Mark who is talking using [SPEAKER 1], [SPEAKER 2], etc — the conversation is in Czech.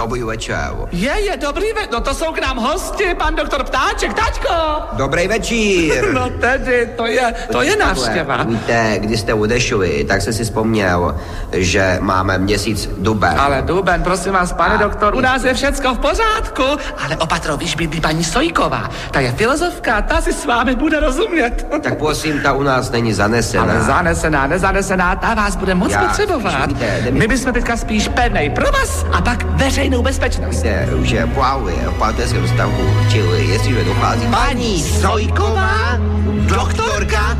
[SPEAKER 1] Dobrý večer.
[SPEAKER 2] Dobrý večer, no to jsou k nám hosti, pan doktor Ptáček, taťko.
[SPEAKER 1] Dobrý večír.
[SPEAKER 2] No tedy, to je návštěva.
[SPEAKER 1] Víte, když jste odešli, tak jsem si vzpomněl, že máme měsíc duben.
[SPEAKER 2] Ale duben, prosím vás, pane doktor, u nás je všecko v pořádku, ale opatro, víš, bydlí paní Sojková, ta je filozofka, ta si s vámi bude rozumět.
[SPEAKER 1] Tak prosím, ta u nás není zanesená.
[SPEAKER 2] Ale zanesená, nezanesená, ta vás bude moc potřebovat. My bychom teďka spíš pevnej provaz a pak veřejnou bezpečnost.
[SPEAKER 1] Víte, že právě v partnerském vztahu, čili jestliže dochází
[SPEAKER 2] Paní Sojková, doktorka